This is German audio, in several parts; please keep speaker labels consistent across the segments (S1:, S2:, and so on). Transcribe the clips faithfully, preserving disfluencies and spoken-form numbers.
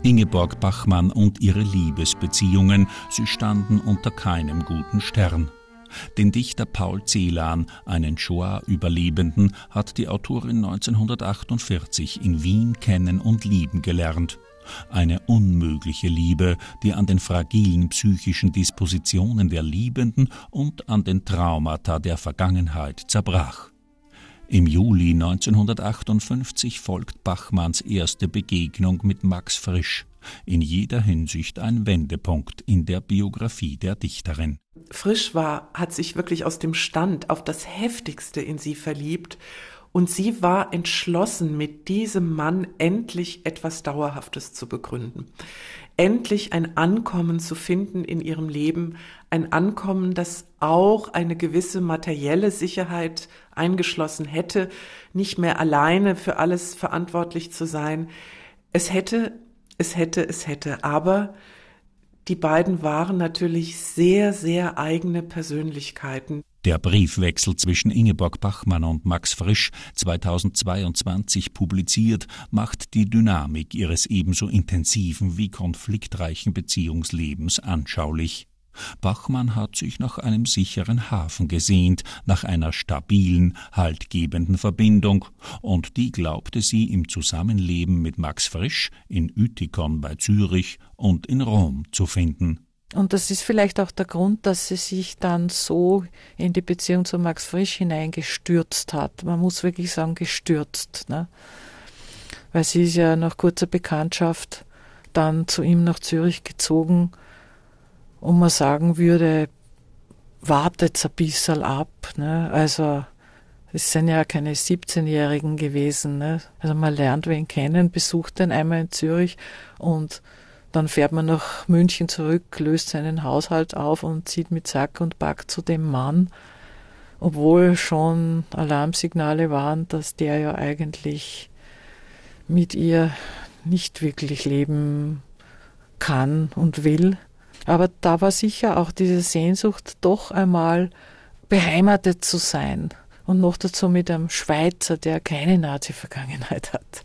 S1: Ingeborg Bachmann und ihre Liebesbeziehungen, sie standen unter keinem guten Stern. Den Dichter Paul Celan, einen Shoah-Überlebenden, hat die Autorin neunzehnhundertachtundvierzig in Wien kennen und lieben gelernt. Eine unmögliche Liebe, die an den fragilen psychischen Dispositionen der Liebenden und an den Traumata der Vergangenheit zerbrach. Im Juli neunzehnhundertachtundfünfzig folgt Bachmanns erste Begegnung mit Max Frisch, in jeder Hinsicht ein Wendepunkt in der Biografie der Dichterin.
S2: Frisch war, hat sich wirklich aus dem Stand auf das Heftigste in sie verliebt und sie war entschlossen, mit diesem Mann endlich etwas Dauerhaftes zu begründen. Endlich ein Ankommen zu finden in ihrem Leben, ein Ankommen, das auch eine gewisse materielle Sicherheit eingeschlossen hätte, nicht mehr alleine für alles verantwortlich zu sein. Es hätte, es hätte, es hätte, aber die beiden waren natürlich sehr, sehr eigene Persönlichkeiten.
S1: Der Briefwechsel zwischen Ingeborg Bachmann und Max Frisch, zweitausendzweiundzwanzig publiziert, macht die Dynamik ihres ebenso intensiven wie konfliktreichen Beziehungslebens anschaulich. Bachmann hat sich nach einem sicheren Hafen gesehnt, nach einer stabilen, haltgebenden Verbindung, und die glaubte sie im Zusammenleben mit Max Frisch in Uetikon bei Zürich und in Rom zu finden.
S3: Und das ist vielleicht auch der Grund, dass sie sich dann so in die Beziehung zu Max Frisch hineingestürzt hat. Man muss wirklich sagen, gestürzt, ne? Weil sie ist ja nach kurzer Bekanntschaft dann zu ihm nach Zürich gezogen, und man sagen würde, wartet ein bisschen ab, ne? Also es sind ja keine siebzehnjährigen gewesen, ne? Also man lernt wen kennen, besucht den einmal in Zürich und dann fährt man nach München zurück, löst seinen Haushalt auf und zieht mit Sack und Pack zu dem Mann, obwohl schon Alarmsignale waren, dass der ja eigentlich mit ihr nicht wirklich leben kann und will. Aber da war sicher auch diese Sehnsucht, doch einmal beheimatet zu sein. Und noch dazu mit einem Schweizer, der keine Nazi-Vergangenheit hat.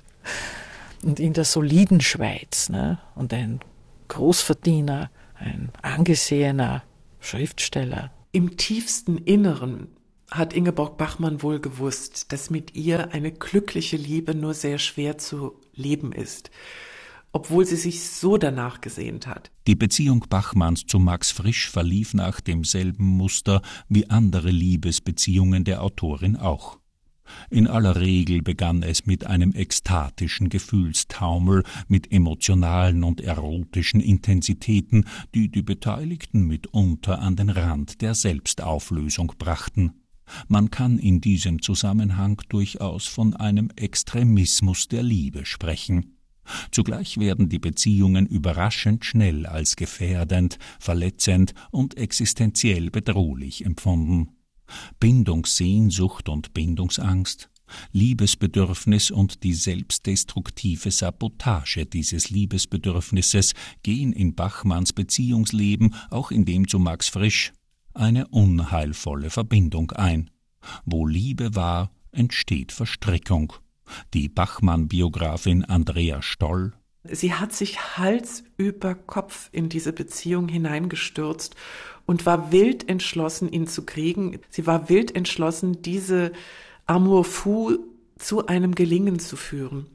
S3: Und in der soliden Schweiz, ne? Und ein Großverdiener, ein angesehener Schriftsteller.
S2: Im tiefsten Inneren hat Ingeborg Bachmann wohl gewusst, dass mit ihr eine glückliche Liebe nur sehr schwer zu leben ist, obwohl sie sich so danach gesehnt hat.
S1: Die Beziehung Bachmanns zu Max Frisch verlief nach demselben Muster wie andere Liebesbeziehungen der Autorin auch. In aller Regel begann es mit einem ekstatischen Gefühlstaumel, mit emotionalen und erotischen Intensitäten, die die Beteiligten mitunter an den Rand der Selbstauflösung brachten. Man kann in diesem Zusammenhang durchaus von einem Extremismus der Liebe sprechen. Zugleich werden die Beziehungen überraschend schnell als gefährdend, verletzend und existenziell bedrohlich empfunden. Bindungssehnsucht und Bindungsangst, Liebesbedürfnis und die selbstdestruktive Sabotage dieses Liebesbedürfnisses gehen in Bachmanns Beziehungsleben, auch in dem zu Max Frisch, eine unheilvolle Verbindung ein. Wo Liebe war, entsteht Verstrickung. Die Bachmann-Biografin Andrea Stoll:
S2: Sie hat sich Hals über Kopf in diese Beziehung hineingestürzt und war wild entschlossen, ihn zu kriegen. Sie war wild entschlossen, diese Amour fou zu einem Gelingen zu führen.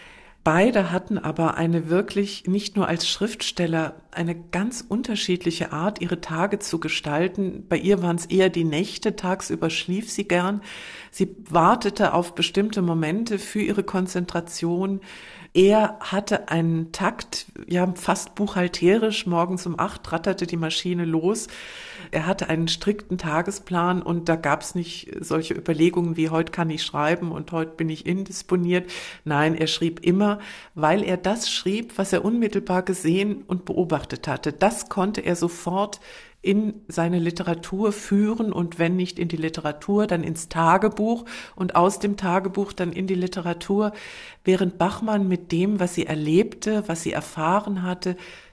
S2: Beide hatten aber eine wirklich, nicht nur als Schriftsteller, eine ganz unterschiedliche Art, ihre Tage zu gestalten. Bei ihr waren es eher die Nächte, tagsüber schlief sie gern. Sie wartete auf bestimmte Momente für ihre Konzentration. Er hatte einen Takt, ja fast buchhalterisch, morgens um acht ratterte die Maschine los. Er hatte einen strikten Tagesplan und da gab es nicht solche Überlegungen wie, heute kann ich schreiben und heute bin ich indisponiert. Nein, er schrieb immer, weil er das schrieb, was er unmittelbar gesehen und beobachtet hatte. Das konnte er sofort in seine Literatur führen und wenn nicht in die Literatur, dann ins Tagebuch und aus dem Tagebuch dann in die Literatur, während Bachmann mit dem, was sie erlebte, was sie erfahren hatte,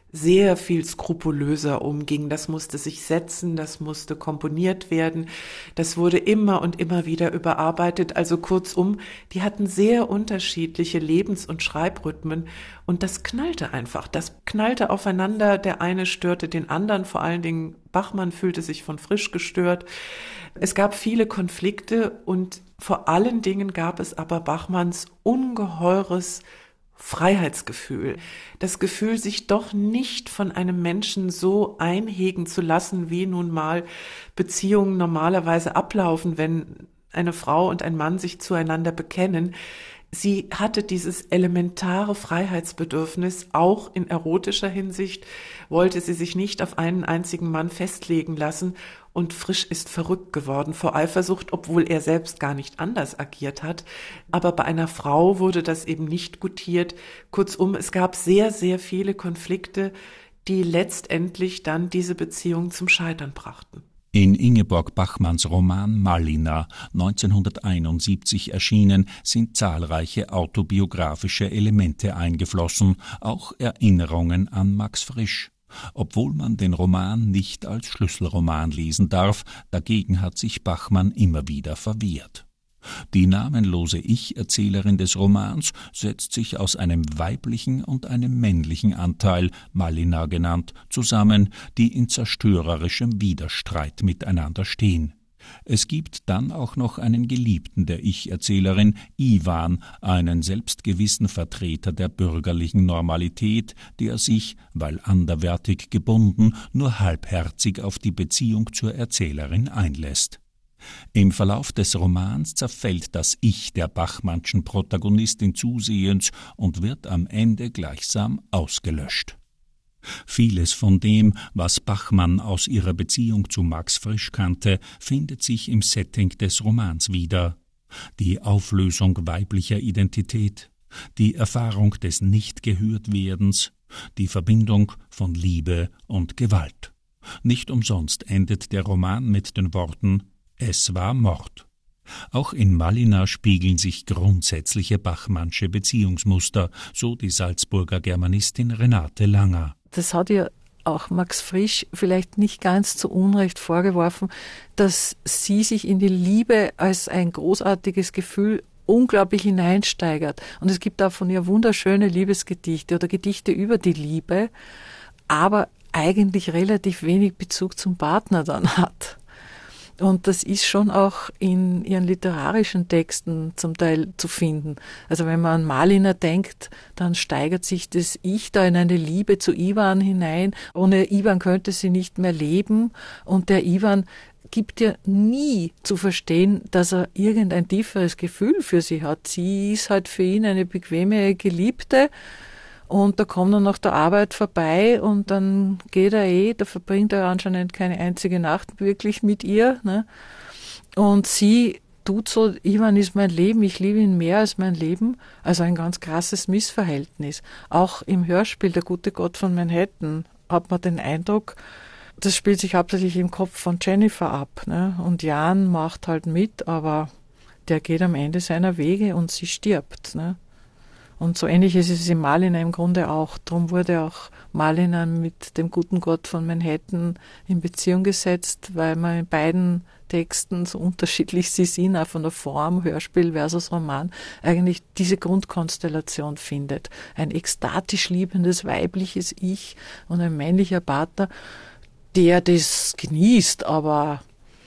S2: sehr viel skrupulöser umging. Das musste sich setzen, das musste komponiert werden, das wurde immer und immer wieder überarbeitet. Also kurzum, die hatten sehr unterschiedliche Lebens- und Schreibrhythmen und das knallte einfach. Das knallte aufeinander, der eine störte den anderen, vor allen Dingen Bachmann fühlte sich von Frisch gestört. Es gab viele Konflikte und vor allen Dingen gab es aber Bachmanns ungeheures Freiheitsgefühl, das Gefühl, sich doch nicht von einem Menschen so einhegen zu lassen, wie nun mal Beziehungen normalerweise ablaufen, wenn eine Frau und ein Mann sich zueinander bekennen. Sie hatte dieses elementare Freiheitsbedürfnis, auch in erotischer Hinsicht, wollte sie sich nicht auf einen einzigen Mann festlegen lassen und Frisch ist verrückt geworden vor Eifersucht, obwohl er selbst gar nicht anders agiert hat. Aber bei einer Frau wurde das eben nicht gutiert. Kurzum, es gab sehr, sehr viele Konflikte, die letztendlich dann diese Beziehung zum Scheitern brachten.
S1: In Ingeborg Bachmanns Roman Malina, neunzehnhunderteinundsiebzig erschienen, sind zahlreiche autobiografische Elemente eingeflossen, auch Erinnerungen an Max Frisch. Obwohl man den Roman nicht als Schlüsselroman lesen darf, dagegen hat sich Bachmann immer wieder verwehrt. Die namenlose Ich-Erzählerin des Romans setzt sich aus einem weiblichen und einem männlichen Anteil, Malina genannt, zusammen, die in zerstörerischem Widerstreit miteinander stehen. Es gibt dann auch noch einen Geliebten der Ich-Erzählerin, Iwan, einen selbstgewissen Vertreter der bürgerlichen Normalität, der sich, weil anderwärtig gebunden, nur halbherzig auf die Beziehung zur Erzählerin einlässt. Im Verlauf des Romans zerfällt das Ich der Bachmannschen Protagonistin zusehends und wird am Ende gleichsam ausgelöscht. Vieles von dem, was Bachmann aus ihrer Beziehung zu Max Frisch kannte, findet sich im Setting des Romans wieder. Die Auflösung weiblicher Identität, die Erfahrung des Nicht-Gehörtwerdens, die Verbindung von Liebe und Gewalt. Nicht umsonst endet der Roman mit den Worten »Es war Mord«. Auch in Malina spiegeln sich grundsätzliche Bachmannsche Beziehungsmuster, so die Salzburger Germanistin Renate Langer.
S3: Das hat ja auch Max Frisch vielleicht nicht ganz zu Unrecht vorgeworfen, dass sie sich in die Liebe als ein großartiges Gefühl unglaublich hineinsteigert. Und es gibt auch von ihr wunderschöne Liebesgedichte oder Gedichte über die Liebe, aber eigentlich relativ wenig Bezug zum Partner dann hat. Und das ist schon auch in ihren literarischen Texten zum Teil zu finden. Also wenn man an Malina denkt, dann steigert sich das Ich da in eine Liebe zu Iwan hinein. Ohne Iwan könnte sie nicht mehr leben. Und der Iwan gibt ja nie zu verstehen, dass er irgendein tieferes Gefühl für sie hat. Sie ist halt für ihn eine bequeme Geliebte. Und da kommt er nach der Arbeit vorbei und dann geht er eh, da verbringt er anscheinend keine einzige Nacht wirklich mit ihr. Ne? Und sie tut so, Iwan ist mein Leben, ich liebe ihn mehr als mein Leben. Also ein ganz krasses Missverhältnis. Auch im Hörspiel Der gute Gott von Manhattan hat man den Eindruck, das spielt sich hauptsächlich im Kopf von Jennifer ab. Ne? Und Jan macht halt mit, aber der geht am Ende seiner Wege und sie stirbt. Ne? Und so ähnlich ist es in Malina im Grunde auch. Darum wurde auch Malina mit dem guten Gott von Manhattan in Beziehung gesetzt, weil man in beiden Texten, so unterschiedlich sie sind, auch von der Form, Hörspiel versus Roman, eigentlich diese Grundkonstellation findet. Ein ekstatisch liebendes weibliches Ich und ein männlicher Partner, der das genießt, aber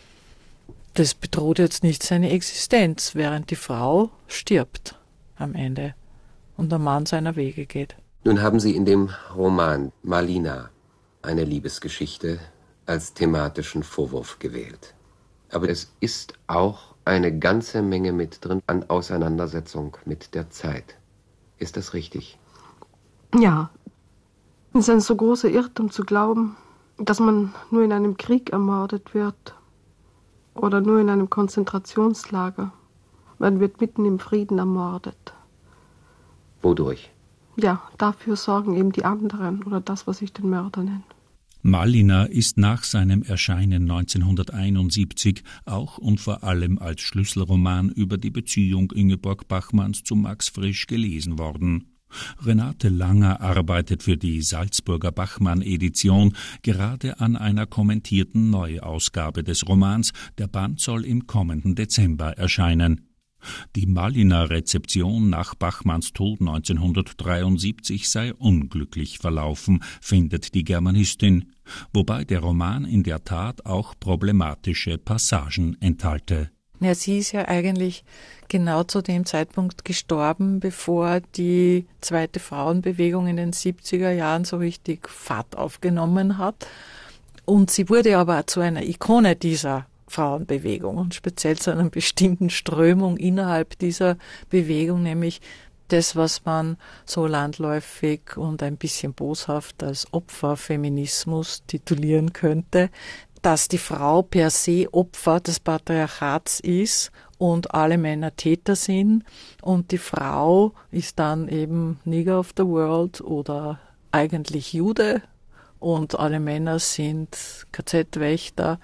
S3: das bedroht jetzt nicht seine Existenz, während die Frau stirbt am Ende und der Mann seiner Wege geht.
S4: Nun haben Sie in dem Roman Malina eine Liebesgeschichte als thematischen Vorwurf gewählt. Aber es ist auch eine ganze Menge mit drin an Auseinandersetzung mit der Zeit. Ist das richtig?
S5: Ja. Es ist ein so großer Irrtum zu glauben, dass man nur in einem Krieg ermordet wird oder nur in einem Konzentrationslager. Man wird mitten im Frieden ermordet.
S4: Wodurch?
S5: Ja, dafür sorgen eben die anderen oder das, was ich den Mörder nenne.
S1: Malina ist nach seinem Erscheinen neunzehnhunderteinundsiebzig auch und vor allem als Schlüsselroman über die Beziehung Ingeborg Bachmanns zu Max Frisch gelesen worden. Renate Langer arbeitet für die Salzburger Bachmann-Edition gerade an einer kommentierten Neuausgabe des Romans. Der Band soll im kommenden Dezember erscheinen. Die Maliner Rezeption nach Bachmanns Tod neunzehnhundertdreiundsiebzig sei unglücklich verlaufen, findet die Germanistin, wobei der Roman in der Tat auch problematische Passagen enthalte.
S3: Ja, sie ist ja eigentlich genau zu dem Zeitpunkt gestorben, bevor die zweite Frauenbewegung in den siebziger Jahren so richtig Fahrt aufgenommen hat. Und sie wurde aber zu einer Ikone dieser Frauenbewegung und speziell zu einer bestimmten Strömung innerhalb dieser Bewegung, nämlich das, was man so landläufig und ein bisschen boshaft als Opferfeminismus titulieren könnte, dass die Frau per se Opfer des Patriarchats ist und alle Männer Täter sind und die Frau ist dann eben Nigger of the World oder eigentlich Jude und alle Männer sind K Z-Wächter.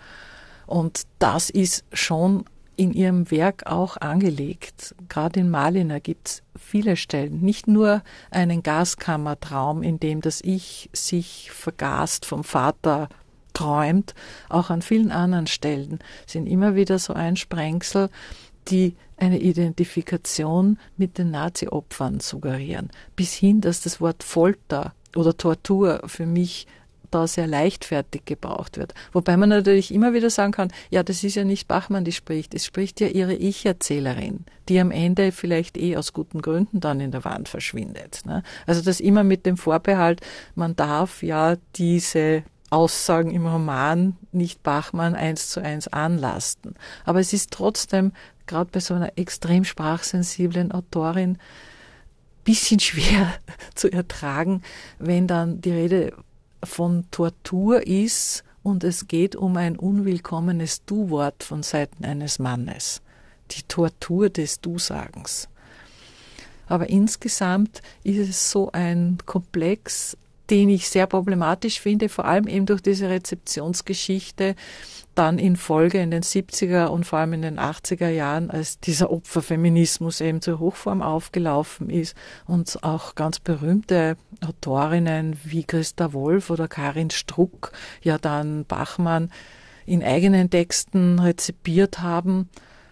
S3: Und das ist schon in ihrem Werk auch angelegt. Gerade in Maliner gibt es viele Stellen, nicht nur einen Gaskammertraum, in dem das Ich sich vergast vom Vater träumt, auch an vielen anderen Stellen sind immer wieder so Einsprengsel, die eine Identifikation mit den Nazi-Opfern suggerieren. Bis hin, dass das Wort Folter oder Tortur für mich da sehr leichtfertig gebraucht wird. Wobei man natürlich immer wieder sagen kann, ja, das ist ja nicht Bachmann, die spricht, es spricht ja ihre Ich-Erzählerin, die am Ende vielleicht eh aus guten Gründen dann in der Wand verschwindet. Ne? Also das immer mit dem Vorbehalt, man darf ja diese Aussagen im Roman nicht Bachmann eins zu eins anlasten. Aber es ist trotzdem, gerade bei so einer extrem sprachsensiblen Autorin, bisschen schwer zu ertragen, wenn dann die Rede von Tortur ist und es geht um ein unwillkommenes Du-Wort von Seiten eines Mannes. Die Tortur des Du-Sagens. Aber insgesamt ist es so ein Komplex, den ich sehr problematisch finde, vor allem eben durch diese Rezeptionsgeschichte, dann in Folge in den siebziger und vor allem in den achtziger Jahren, als dieser Opferfeminismus eben zur Hochform aufgelaufen ist und auch ganz berühmte Autorinnen wie Christa Wolf oder Karin Struck ja dann Bachmann in eigenen Texten rezipiert haben,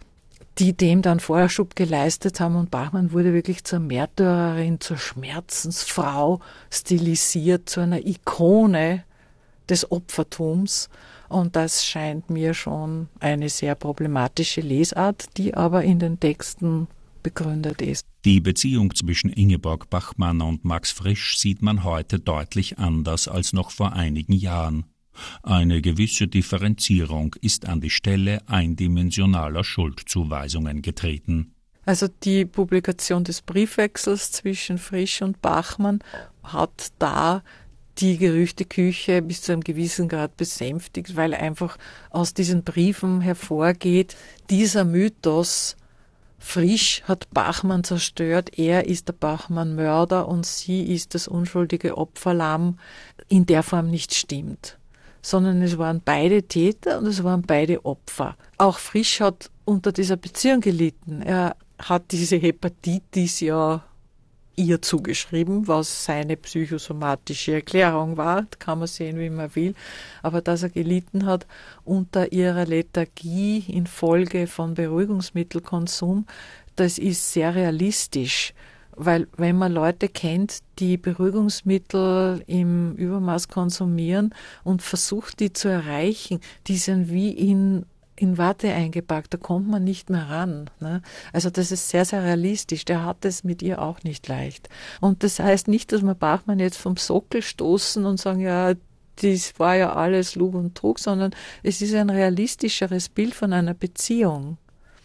S3: die dem dann Vorschub geleistet haben und Bachmann wurde wirklich zur Märtyrerin, zur Schmerzensfrau stilisiert, zu einer Ikone des Opfertums und das scheint mir schon eine sehr problematische Lesart, die aber in den Texten begründet ist.
S1: Die Beziehung zwischen Ingeborg Bachmann und Max Frisch sieht man heute deutlich anders als noch vor einigen Jahren. Eine gewisse Differenzierung ist an die Stelle eindimensionaler Schuldzuweisungen getreten.
S3: Also die Publikation des Briefwechsels zwischen Frisch und Bachmann hat da die Gerüchteküche bis zu einem gewissen Grad besänftigt, weil einfach aus diesen Briefen hervorgeht, dieser Mythos, Frisch hat Bachmann zerstört, er ist der Bachmann-Mörder und sie ist das unschuldige Opferlamm, in der Form nicht stimmt. Sondern es waren beide Täter und es waren beide Opfer. Auch Frisch hat unter dieser Beziehung gelitten. Er hat diese Hepatitis ja ihr zugeschrieben, was seine psychosomatische Erklärung war, kann man sehen, wie man will. Aber dass er gelitten hat unter ihrer Lethargie infolge von Beruhigungsmittelkonsum, das ist sehr realistisch. Weil wenn man Leute kennt, die Beruhigungsmittel im Übermaß konsumieren und versucht, die zu erreichen, die sind wie in, in Watte eingepackt, da kommt man nicht mehr ran. Ne? Also das ist sehr, sehr realistisch. Der hat es mit ihr auch nicht leicht. Und das heißt nicht, dass man Bachmann jetzt vom Sockel stoßen und sagen, ja, das war ja alles Lug und Trug, sondern es ist ein realistischeres Bild von einer Beziehung.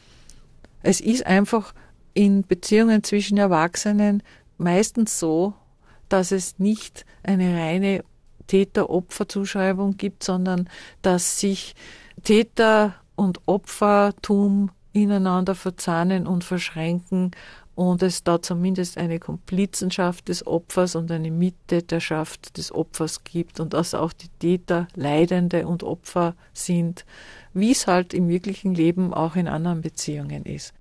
S3: Es ist einfach in Beziehungen zwischen Erwachsenen meistens so, dass es nicht eine reine Täter-Opfer-Zuschreibung gibt, sondern dass sich Täter und Opfertum ineinander verzahnen und verschränken und es da zumindest eine Komplizenschaft des Opfers und eine Mittäterschaft des Opfers gibt und dass auch die Täter Leidende und Opfer sind, wie es halt im wirklichen Leben auch in anderen Beziehungen ist.